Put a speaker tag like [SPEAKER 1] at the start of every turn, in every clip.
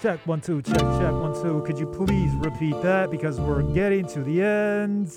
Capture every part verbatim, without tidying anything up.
[SPEAKER 1] Check, one, two, check, check, one, two. Could you please repeat that? Because we're getting to the end.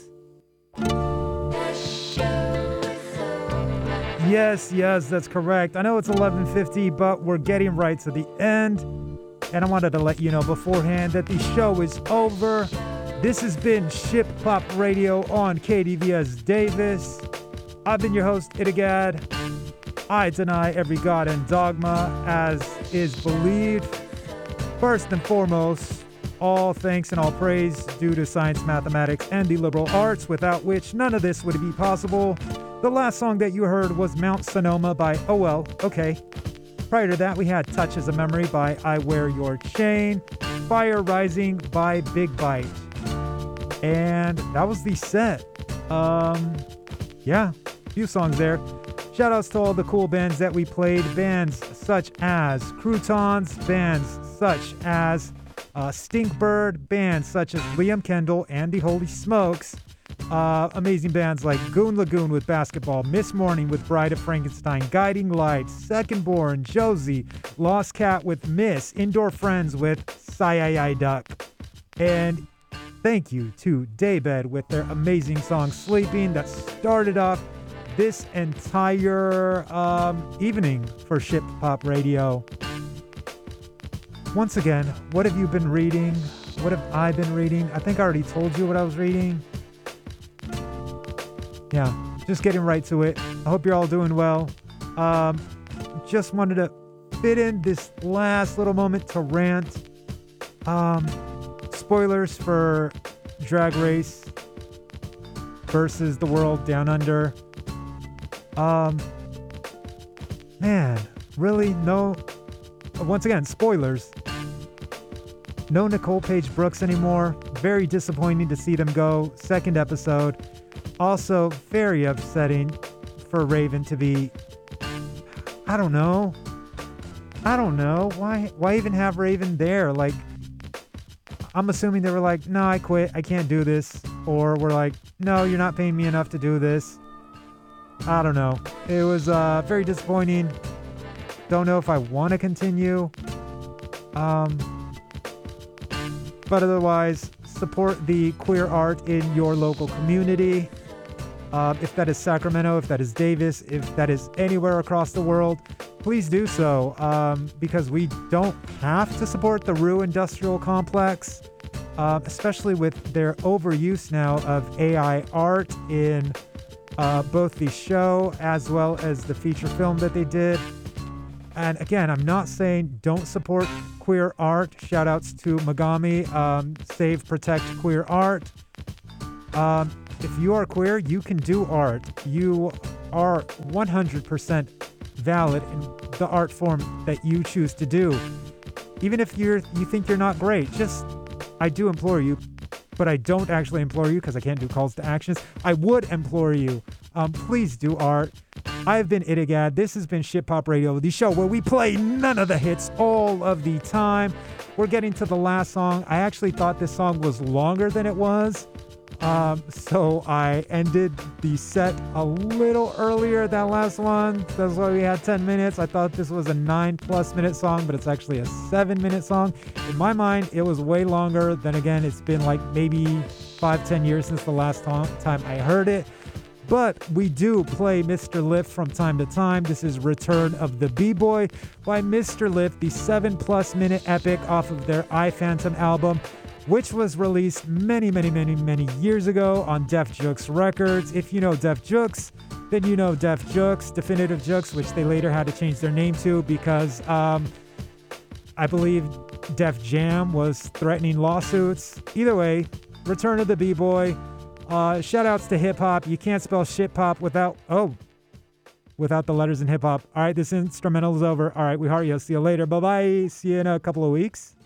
[SPEAKER 1] Yes, yes, that's correct. I know it's eleven fifty, but we're getting right to the end. And I wanted to let you know beforehand that the show is over. This has been Ship Pop Radio on K D V S Davis. I've been your host, Itagad. I deny every god and dogma as is believed. First and foremost, all thanks and all praise due to science, mathematics, and the liberal arts, without which none of this would be possible. The last song that you heard was Mount Sonoma by Oh Well, Okay. Prior to that, we had Touches of Memory by I Wear Your Chain, Fire Rising by Big Bite. And that was the set. Um, yeah, a few songs there. Shoutouts to all the cool bands that we played. Bands such as Croutons, bands such as uh, Stinkbird, bands such as Liam Kendall and the Holy Smokes. Uh, amazing bands like Goon Lagoon with Basketball, Miss Morning with Bride of Frankenstein, Guiding Lights, Second Born, Josie, Lost Cat with Miss, Indoor Friends with Sai Duck. And thank you to Daybed with their amazing song Sleeping that started off this entire um, evening for Ship Pop Radio. Once again, what have you been reading? What have I been reading? I think I already told you what I was reading. Yeah, just getting right to it. I hope you're all doing well. Um, just wanted to fit in this last little moment to rant. Um, spoilers for Drag Race versus the World Down Under. Um, man, really? No. Once again, spoilers. No Nicole Page Brooks anymore. Very disappointing to see them go. Second episode. Also, very upsetting for Raven to be, I don't know. I don't know. Why Why even have Raven there? Like, I'm assuming they were like, no, I quit. I can't do this. Or we're like, no, you're not paying me enough to do this. I don't know. It was uh, very disappointing. Don't know if I want to continue. Um, but otherwise, support the queer art in your local community. Uh, if that is Sacramento, if that is Davis, if that is anywhere across the world, please do so, um, because we don't have to support the Rue Industrial Complex, uh, especially with their overuse now of A I art in uh, both the show as well as the feature film that they did. And again, I'm not saying don't support queer art. Shout outs to Megami, um, Save, Protect Queer Art. Um, If you are queer, you can do art. You are one hundred percent valid in the art form that you choose to do. Even if you're you think you're not great, just, I do implore you, but I don't actually implore you because I can't do calls to actions. I would implore you, um, please do art. I've been Itagad. This has been Ship Pop Radio, the show where we play none of the hits all of the time. We're getting to the last song. I actually thought this song was longer than it was. Um, so I ended the set a little earlier than last one. That's why we had ten minutes. I thought this was a nine plus minute song, but it's actually a seven minute song. In my mind, it was way longer. Then again, it's been like maybe five, ten years since the last time I heard it. But we do play Mister Lift from time to time. This is Return of the B-Boy by Mister Lift, the seven plus minute epic off of their I Phantom album, which was released many, many, many, many years ago on Def Jux Records. If you know Def Jux, then you know Def Jux, Definitive Jux, which they later had to change their name to because um, I believe Def Jam was threatening lawsuits. Either way, Return of the B-Boy. Uh, shout outs to hip hop. You can't spell shit pop without, oh, without the letters in hip hop. All right, this instrumental is over. All right, we heart you. See you later. Bye-bye. See you in a couple of weeks.